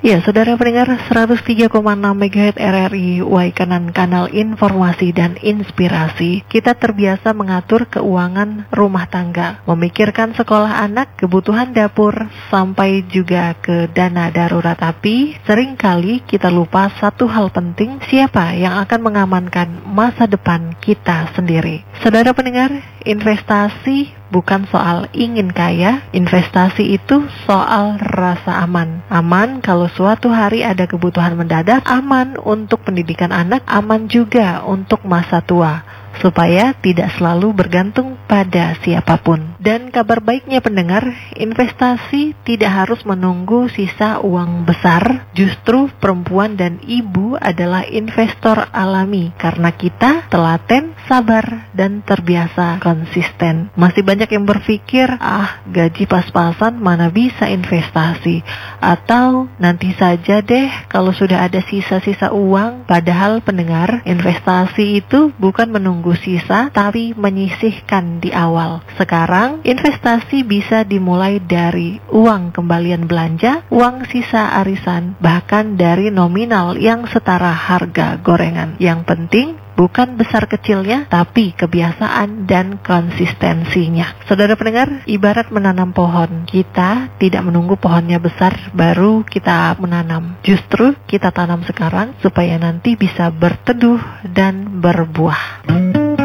Ya, saudara pendengar 103,6 MHz RRI Waikanan, kanal informasi dan inspirasi. Kita terbiasa mengatur keuangan rumah tangga, memikirkan sekolah anak, kebutuhan dapur, sampai juga ke dana darurat. Tapi seringkali kita lupa satu hal penting, siapa yang akan mengamankan masa depan kita sendiri. Saudara pendengar, investasi bukan soal ingin kaya, investasi itu soal rasa aman. Aman kalau suatu hari ada kebutuhan mendadak, aman untuk pendidikan anak, aman juga untuk masa tua, supaya tidak selalu bergantung pada siapapun. Dan kabar baiknya pendengar, investasi tidak harus menunggu sisa uang besar. Justru perempuan dan ibu adalah investor alami, karena kita telaten, sabar, dan terbiasa konsisten. Masih banyak yang berpikir, gaji pas-pasan mana bisa investasi, atau nanti saja deh kalau sudah ada sisa-sisa uang. Padahal pendengar, investasi itu bukan menunggu sisa, tapi menyisihkan di awal. Sekarang investasi bisa dimulai dari uang kembalian belanja, uang sisa arisan, bahkan dari nominal yang setara harga gorengan. Yang penting bukan besar kecilnya, tapi kebiasaan dan konsistensinya. Saudara pendengar, ibarat menanam pohon. Kita tidak menunggu pohonnya besar baru kita menanam. Justru kita tanam sekarang supaya nanti bisa berteduh dan berbuah.